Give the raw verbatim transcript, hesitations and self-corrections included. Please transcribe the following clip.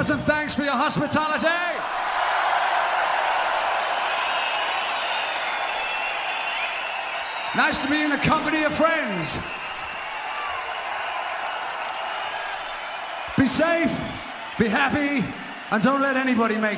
thousand thanks for your hospitality. Nice to be in the company of friends. Be safe, be happy, and don't let anybody make